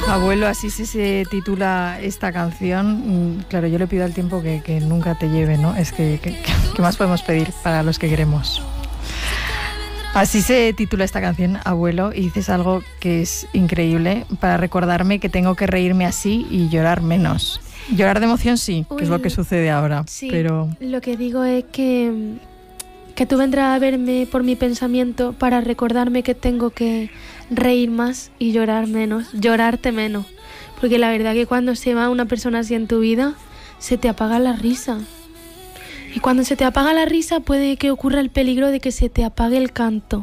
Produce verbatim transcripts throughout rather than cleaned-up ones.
Abuelo, así se, se titula esta canción. Claro, yo le pido al tiempo que, que nunca te lleve, ¿no? Es que, que, ¿qué más podemos pedir para los que queremos? Así se titula esta canción, Abuelo, y dices algo que es increíble para recordarme que tengo que reírme así y llorar menos. Llorar de emoción sí, Uy, que es lo que sucede ahora, sí, pero... Lo que digo es que, que tú vendrás a verme por mi pensamiento para recordarme que tengo que reír más y llorar menos, llorarte menos. Porque la verdad que cuando se va una persona así en tu vida, se te apaga la risa. Y cuando se te apaga la risa puede que ocurra el peligro de que se te apague el canto.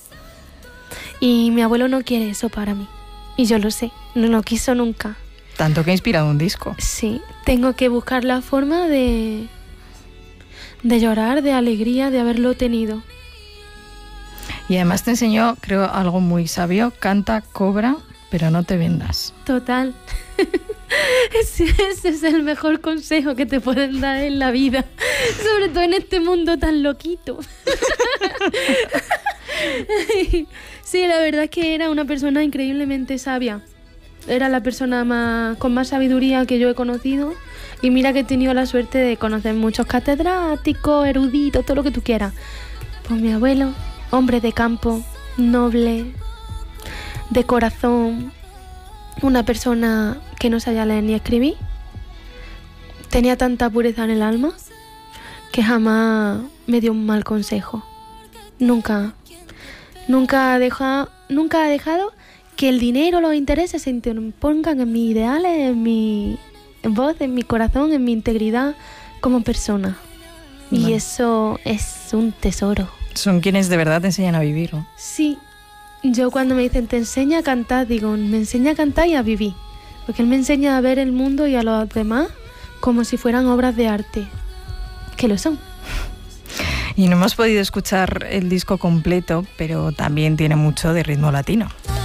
Y mi abuelo no quiere eso para mí. Y yo lo sé, no lo quiso nunca. Tanto que ha inspirado un disco. Sí, tengo que buscar la forma de, de llorar, de alegría, de haberlo tenido. Y además te enseñó, creo, algo muy sabio. Canta, cobra, pero no te vendas. Total. Ese, ese es el mejor consejo que te pueden dar en la vida, sobre todo en este mundo tan loquito. Sí, la verdad es que era una persona increíblemente sabia. Era la persona más, con más sabiduría que yo he conocido. Y mira que he tenido la suerte de conocer muchos catedráticos, eruditos, todo lo que tú quieras. Pues mi abuelo, hombre de campo, noble, de corazón, una persona que no sabía leer ni escribir, tenía tanta pureza en el alma que jamás me dio un mal consejo. Nunca, nunca ha dejado, nunca ha dejado que el dinero o los intereses se interpongan en mis ideales, en mi voz, en mi corazón, en mi integridad como persona. Y bueno, eso es un tesoro. Son quienes de verdad te enseñan a vivir, ¿no? Sí. Yo cuando me dicen te enseña a cantar, digo, me enseña a cantar y a vivir. Porque él me enseña a ver el mundo y a los demás como si fueran obras de arte. Que lo son. Y no hemos podido escuchar el disco completo, pero también tiene mucho de ritmo latino.